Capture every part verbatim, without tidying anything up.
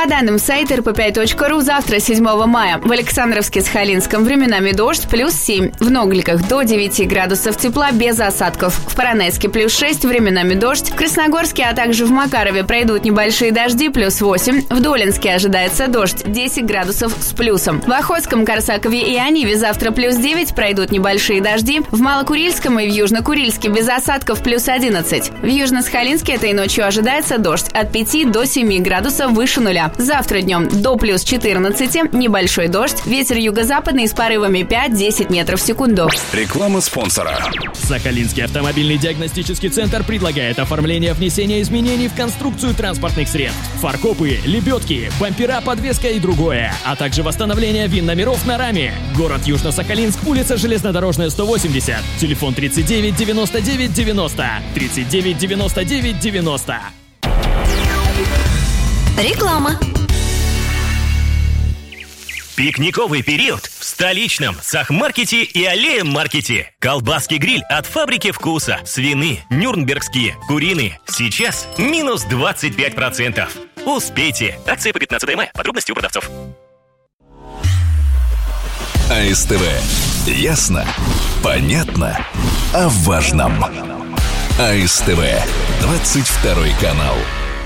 По данным сайта эр пэ пять точка ру, завтра, седьмого мая, в Александровске-Сахалинском временами дождь, плюс семь. В Ногликах до девяти градусов тепла без осадков. В Поронайске плюс шесть, временами дождь. В Красногорске, а также в Макарове пройдут небольшие дожди, плюс восемь. В Долинске ожидается дождь, десять градусов с плюсом. В Охотском, Корсакове и Аниве завтра плюс девять, пройдут небольшие дожди. В Малокурильском и в Южнокурильске без осадков плюс одиннадцать. В Южно-Сахалинске этой ночью ожидается дождь от пяти до семи градусов выше нуля. Завтра днем до плюс четырнадцати, небольшой дождь, ветер юго-западный с порывами пять-десять метров в секунду. Реклама спонсора. Сахалинский автомобильный диагностический центр предлагает оформление внесения изменений в конструкцию транспортных средств. Фаркопы, лебедки, бампера, подвеска и другое, а также восстановление ВИН-номеров на раме. Город Южно-Сахалинск, улица Железнодорожная, сто восемьдесят. Телефон тридцать девять девяносто девять девяносто. тридцать девять девяносто девять девяносто. Реклама. Пикниковый период в столичном Сахмаркете и Аллея-маркете. Колбаски гриль от фабрики вкуса. Свины, нюрнбергские, куриные. Сейчас минус двадцать пять процентов. Успейте. Акция по пятнадцатого мая. Подробности у продавцов. АСТВ. Ясно, понятно, о важном. АСТВ. двадцать второй канал.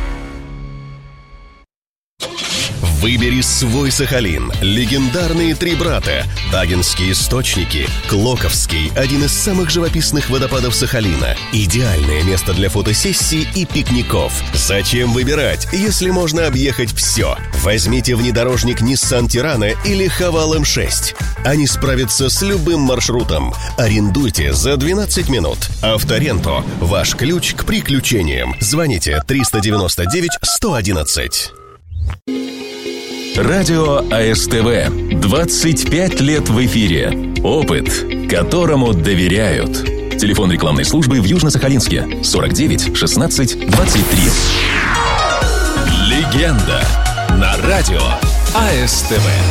Выбери свой Сахалин. Легендарные три брата. Тагинские источники. Клоковский. Один из самых живописных водопадов Сахалина. Идеальное место для фотосессий и пикников. Зачем выбирать, если можно объехать все? Возьмите внедорожник Nissan Tirana или Haval эм шесть. Они справятся с любым маршрутом. Арендуйте за двенадцать минут. Авторенто. Ваш ключ к приключениям. Звоните триста девяносто девять сто одиннадцать. Радио АСТВ. двадцать пять лет в эфире. Опыт, которому доверяют. Телефон рекламной службы в Южно-Сахалинске. сорок девять шестнадцать двадцать три. Легенда на радио АСТВ.